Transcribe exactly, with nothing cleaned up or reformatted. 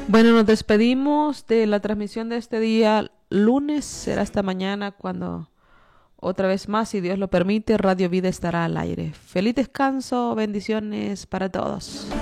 Bueno, nos despedimos de la transmisión de este día lunes. Será hasta mañana cuando otra vez más, si Dios lo permite, Radio Vida estará al aire. Feliz descanso, bendiciones para todos.